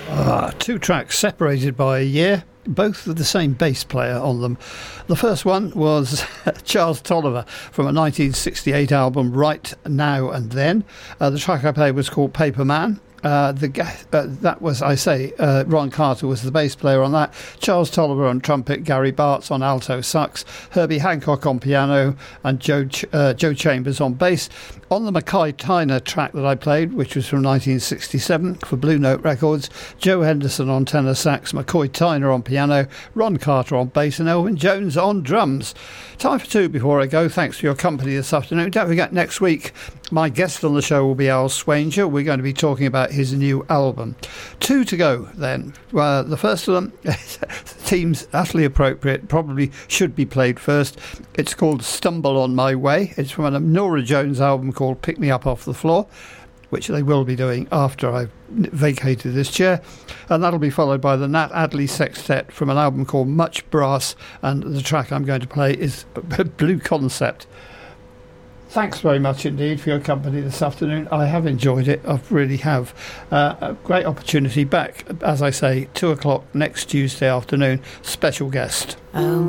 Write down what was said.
Two tracks separated by a year, both with the same bass player on them. The first one was Charles Tolliver from a 1968 album, Right Now and Then. The track I played was called Paper Man. That was, Ron Carter was the bass player on that. Charles Tolliver on trumpet, Gary Bartz on alto sax, Herbie Hancock on piano, and Joe Chambers on bass. On the Mackay Tyner track that I played, which was from 1967 for Blue Note Records, Joe Henderson on tenor sax, McCoy Tyner on piano, Ron Carter on bass, and Elvin Jones on drums. Time for two before I go. Thanks for your company this afternoon. Don't forget, next week my guest on the show will be Al Swanger. We're going to be talking about his new album. Two to go then. The first of them seems utterly appropriate, probably should be played first. It's called Stumble on My Way. It's from a Norah Jones album called Pick Me Up Off the Floor, which they will be doing after I've vacated this chair, and that'll be followed by the Nat Adley Sextet from an album called Much Brass, and the track I'm going to play is Blue Concept. Thanks very much indeed for your company this afternoon. I have enjoyed it. I really have. A great opportunity back, as I say, 2 o'clock next Tuesday afternoon. Special guest.